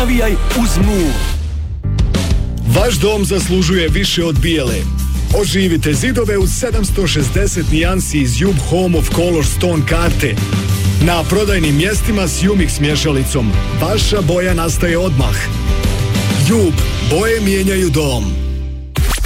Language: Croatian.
Navijaj uz Move. Vaš dom zaslužuje više od bijele. Oživite zidove u 760 nijansi iz Jub Home of Color Stone karte. Na prodajnim mjestima s Umix mješalicom. Vaša boja nastaje odmah. Jub, boje mijenjaju dom.